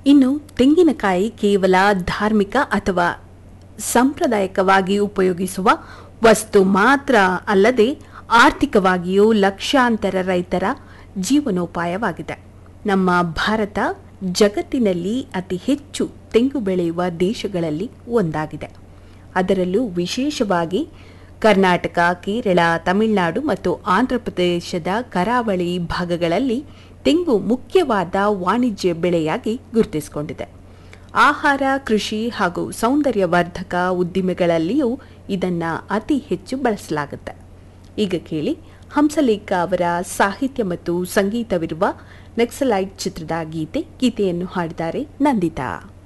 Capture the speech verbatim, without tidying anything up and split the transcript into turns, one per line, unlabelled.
ಇನ್ನು ತೆಂಗಿನಕಾಯಿ ಕೇವಲ ಧಾರ್ಮಿಕ ಅಥವಾ ಸಾಂಪ್ರದಾಯಿಕವಾಗಿ ಉಪಯೋಗಿಸುವ ವಸ್ತು ಮಾತ್ರ ಅಲ್ಲದೆ ಆರ್ಥಿಕವಾಗಿಯೂ ಲಕ್ಷಾಂತರ ರೈತರ ಜೀವನೋಪಾಯವಾಗಿದೆ. ನಮ್ಮ ಭಾರತ ಜಗತ್ತಿನಲ್ಲಿ ಅತಿ ಹೆಚ್ಚು ತೆಂಗು ಬೆಳೆಯುವ ದೇಶಗಳಲ್ಲಿ ಒಂದಾಗಿದೆ. ಅದರಲ್ಲೂ ವಿಶೇಷವಾಗಿ ಕರ್ನಾಟಕ, ಕೇರಳ, ತಮಿಳುನಾಡು ಮತ್ತು ಆಂಧ್ರಪ್ರದೇಶದ ಕರಾವಳಿ ಭಾಗಗಳಲ್ಲಿ ತೆಂಗು ಮುಖ್ಯವಾದ ವಾಣಿಜ್ಯ ಬೆಳೆಯಾಗಿ ಗುರುತಿಸಿಕೊಂಡಿದೆ. ಆಹಾರ, ಕೃಷಿ ಹಾಗೂ ಸೌಂದರ್ಯವರ್ಧಕ ಉದ್ದಿಮೆಗಳಲ್ಲಿಯೂ ಇದನ್ನು ಅತಿ ಹೆಚ್ಚು ಬಳಸಲಾಗುತ್ತೆ. ಈಗ ಕೇಳಿ ಹಂಸಲೇಖ ಅವರ ಸಾಹಿತ್ಯ ಮತ್ತು ಸಂಗೀತವಿರುವ ನಕ್ಸಲೈಟ್ ಚಿತ್ರದ ಗೀತೆ. ಗೀತೆಯನ್ನು ಹಾಡಿದ್ದಾರೆ ನಂದಿತಾ.